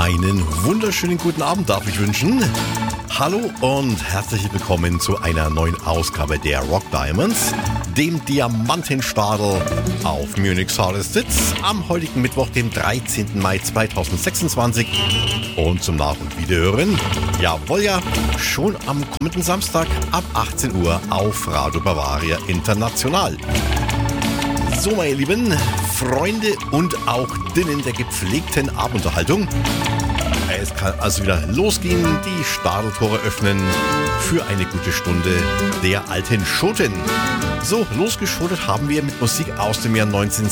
Einen wunderschönen guten Abend darf ich wünschen. Hallo und herzlich willkommen zu einer neuen Ausgabe der Rock Diamonds, dem Diamantenstadel auf Munich Sales Sitz am heutigen Mittwoch, dem 13. Mai 2026. Und zum Nach- und Wiederhören, jawohl ja, schon am kommenden Samstag ab 18 Uhr auf Radio Bavaria International. So, meine lieben Freunde und auch Dinnen der gepflegten Abendunterhaltung. Es kann also wieder losgehen, die Stadeltore öffnen für eine gute Stunde der alten Schoten. So, losgeschotet haben wir mit Musik aus dem Jahr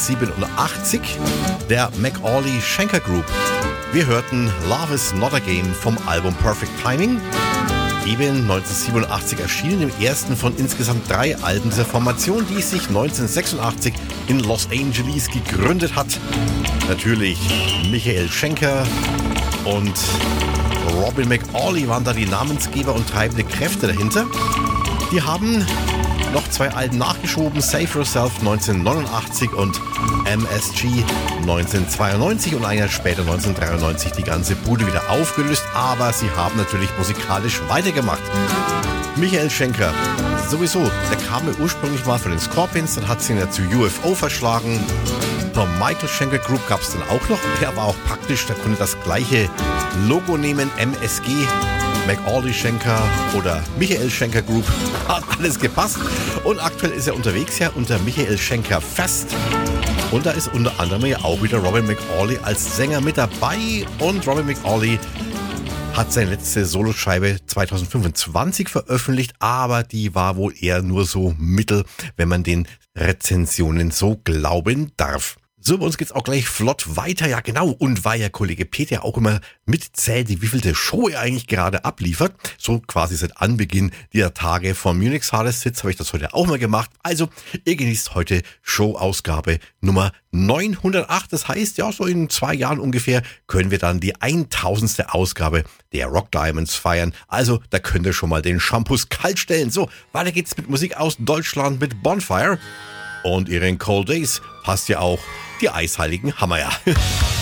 1987, der McAuley Schenker Group. Wir hörten Love is Not a Game vom Album Perfect Timing. Eben 1987 erschienen, im ersten von insgesamt 3 Alben dieser Formation, die sich 1986 in Los Angeles gegründet hat. Natürlich Michael Schenker und Robin McAuley waren da die Namensgeber und treibende Kräfte dahinter. Die haben noch 2 Alben nachgeschoben, Save Yourself 1989 und MSG 1992 und ein Jahr später 1993 die ganze Bude wieder aufgelöst, aber sie haben natürlich musikalisch weitergemacht. Michael Schenker, sowieso, der kam ja ursprünglich mal von den Scorpions, dann hat sie ihn ja zu UFO verschlagen. Vom Michael Schenker Group gab es dann auch noch, der war auch praktisch, der konnte das gleiche Logo nehmen, MSG, McAuley Schenker oder Michael Schenker Group, hat alles gepasst. Und aktuell ist er unterwegs ja unter Michael Schenker Fest. Und da ist unter anderem ja auch wieder Robin McAuley als Sänger mit dabei. Und Robin McAuley hat seine letzte Soloscheibe 2025 veröffentlicht, aber die war wohl eher nur so mittel, wenn man den Rezensionen so glauben darf. So, bei uns geht's auch gleich flott weiter, ja genau, und weil ja Kollege Peter auch immer mitzählt, wie vielte Show er eigentlich gerade abliefert, so quasi seit Anbeginn dieser Tage vom Munich Sales Sitz habe ich das heute auch mal gemacht. Also, ihr genießt heute Showausgabe Nummer 908, das heißt, ja, so in 2 Jahren ungefähr können wir dann die 1000. Ausgabe der Rock Diamonds feiern. Also, da könnt ihr schon mal den Shampoos kalt stellen. So, weiter geht's mit Musik aus Deutschland mit Bonfire und ihren Cold Days passt ja auch die eisheiligen Hammer, ja.